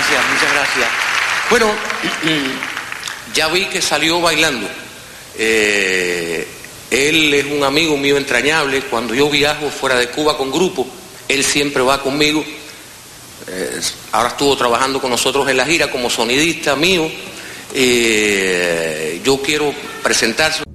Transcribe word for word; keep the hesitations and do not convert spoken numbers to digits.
gracias, muchas gracias. Bueno, ya vi que salió bailando. Eh, él es un amigo mío entrañable. Cuando yo viajo fuera de Cuba con grupo, él siempre va conmigo. Eh, ahora estuvo trabajando con nosotros en la gira como sonidista mío. Eh, yo quiero presentarse.